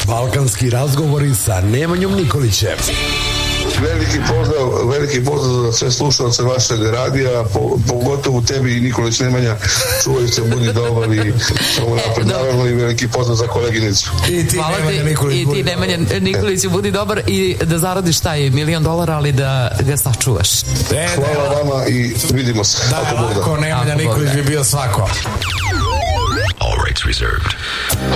Balkanski razgovori sa Nemanjom Nikolićem. Veliki pozdrav za sve slušalce vašeg radija, pogotovo tebi i Nikolić Nemanja, čuvaju se, budi dobar i samo napred, naravno i veliki pozdrav za koleginicu. I ti Nemanja Nikolić, i ti Nemanja Nikolić, budi dobar i da zaradiš taj $1.000.000, ali da ga sačuvaš. Hvala vama i vidimo se. Da, lako, Nemanja Nikolić bi bio svako. All rights reserved.